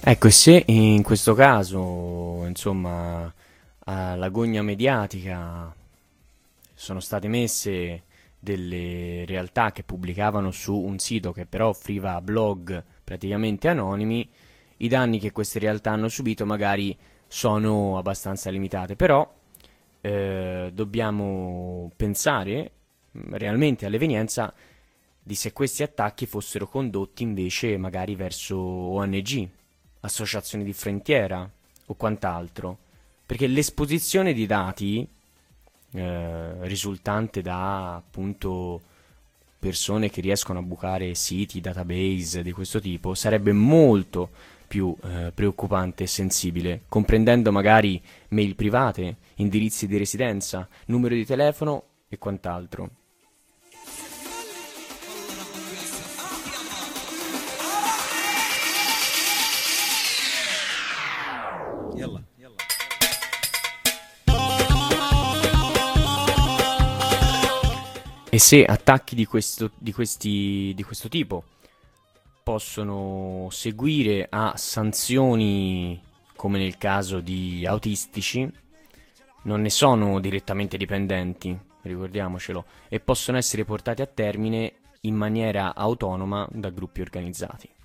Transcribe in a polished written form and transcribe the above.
Ecco, e se in questo caso, insomma, alla gogna mediatica sono state messe delle realtà che pubblicavano su un sito che però offriva blog praticamente anonimi, i danni che queste realtà hanno subito magari sono abbastanza limitate, però dobbiamo pensare realmente all'evenienza di se questi attacchi fossero condotti invece magari verso ONG, associazioni di frontiera o quant'altro, perché l'esposizione di dati risultante da appunto persone che riescono a bucare siti, database di questo tipo, sarebbe molto più preoccupante e sensibile, comprendendo magari mail private, indirizzi di residenza, numero di telefono e quant'altro. يلا. E se attacchi di questo tipo possono seguire a sanzioni come nel caso di autistici, non ne sono direttamente dipendenti, ricordiamocelo, e possono essere portati a termine in maniera autonoma da gruppi organizzati.